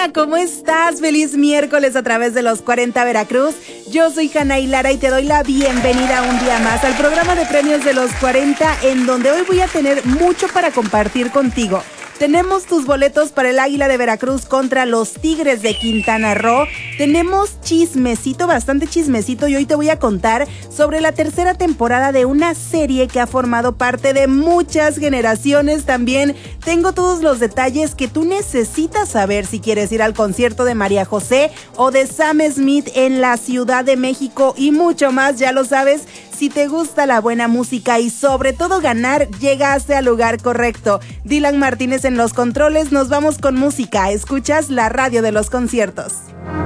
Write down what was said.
Hola, ¿cómo estás? Feliz miércoles a través de los 40 Veracruz. Yo soy Hanna Hilara y te doy la bienvenida un día más al programa de premios de los 40, en donde hoy voy a tener mucho para compartir contigo. Tenemos tus boletos para el Águila de Veracruz contra los Tigres de Quintana Roo. Tenemos chismecito, bastante chismecito, y hoy te voy a contar sobre la tercera temporada de una serie que ha formado parte de muchas generaciones. También tengo todos los detalles que tú necesitas saber si quieres ir al concierto de María José o de Sam Smith en la Ciudad de México y mucho más, ya lo sabes. Si te gusta la buena música y sobre todo ganar, llegaste al lugar correcto. Dylan Martínez en los controles, nos vamos con música. Escuchas la radio de los conciertos.